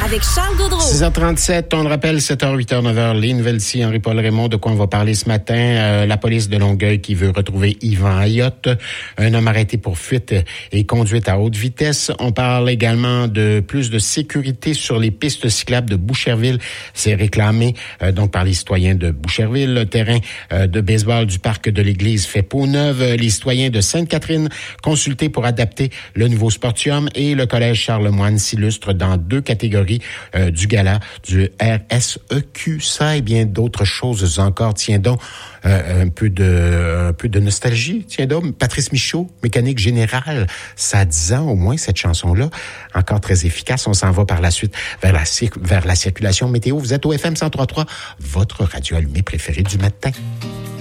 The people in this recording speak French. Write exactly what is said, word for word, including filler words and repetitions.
avec Charles Gaudreau. six heures trente-sept, on le rappelle, sept heures, huit heures, neuf heures, les nouvelles ici, Henri-Paul Raymond, de quoi on va parler ce matin. Euh, la police de Longueuil qui veut retrouver Yvan Ayotte, un homme arrêté pour fuite et conduite à haute vitesse. On parle également de plus de sécurité sur les pistes cyclables de Boucherville. C'est réclamé euh, donc par les citoyens de Boucherville. Le terrain euh, de baseball du parc de l'église fait peau neuve. Les citoyens de Sainte-Catherine consultés pour adapter le nouveau sportium et le collège Charlemagne s'illustre dans deux catégories euh, du gala du R S E Q. Ça et bien d'autres choses encore. Tiens donc, euh, un peu de un peu de nostalgie. Tiens donc, Patrice Michaud, Mécanique Générale, ça a dix ans au moins cette chanson-là, encore très efficace. On s'en va par la suite vers la vers la circulation météo. Vous êtes au F M cent trois point trois, votre radio allumée préférée du matin.